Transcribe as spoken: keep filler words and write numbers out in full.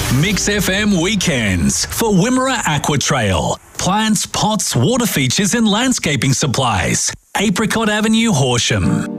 Mix F M Weekends for Wimmera Aqua Trail. Plants, pots, water features and landscaping supplies. Apricot Avenue, Horsham.